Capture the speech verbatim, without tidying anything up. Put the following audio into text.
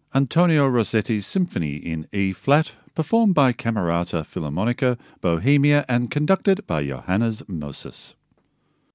Antonio Rossetti's Symphony in E-flat, performed by Camerata Philharmonica, Bohemia and conducted by Johannes Moses.